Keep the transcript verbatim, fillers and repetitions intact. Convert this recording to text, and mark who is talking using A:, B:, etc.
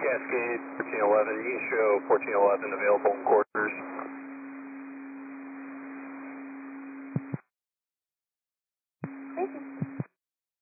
A: Cascade fourteen eleven, you can show fourteen eleven available in quarters.